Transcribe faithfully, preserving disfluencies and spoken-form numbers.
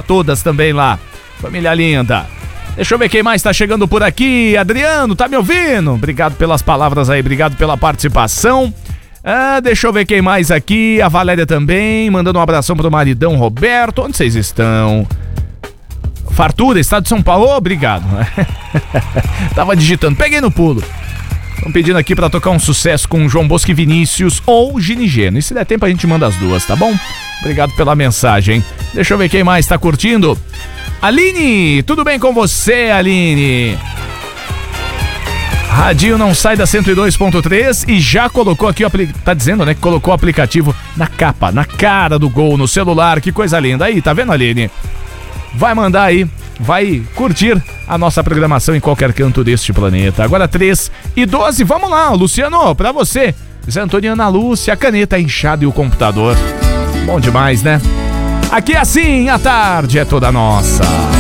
todas também lá. Família linda. Deixa eu ver quem mais tá chegando por aqui. Adriano, tá me ouvindo? Obrigado pelas palavras aí, obrigado pela participação. Ah, deixa eu ver quem mais aqui. A Valéria também, mandando um abração pro maridão Roberto. Onde vocês estão? Fartura, estado de São Paulo, obrigado. Tava digitando, peguei no pulo. Estão pedindo aqui pra tocar um sucesso com João Bosco e Vinícius ou Gini Geno. E se der tempo a gente manda as duas, tá bom? Obrigado pela mensagem. Deixa eu ver quem mais tá curtindo. Aline, tudo bem com você, Aline? Radinho não sai da cento e dois ponto três e já colocou aqui o aplicativo. Tá dizendo, né? Que colocou o aplicativo na capa, na cara do Gol, no celular. Que coisa linda. Aí, tá vendo, Aline? Vai mandar aí, vai curtir a nossa programação em qualquer canto deste planeta. Agora três e doze, vamos lá, Luciano, pra você. Zé Antônio e Ana Lúcia, a caneta, a enxada e o computador. Bom demais, né? Aqui é assim, a tarde é toda nossa.